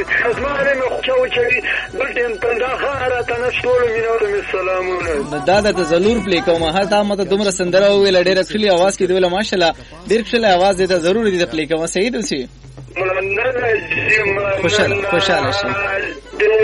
اسمانه مې خوشو چوي دلته پنځه خاره تنشول مينو مې سلامونه دا د ضرور پلی کوم هر تا مته دومره سندره ویل ډېر کلی आवाज کې دی ویل ماشاءالله ډېر کلی आवाज دی ضرور دی پلی کوم صحیح دی خوشاله شي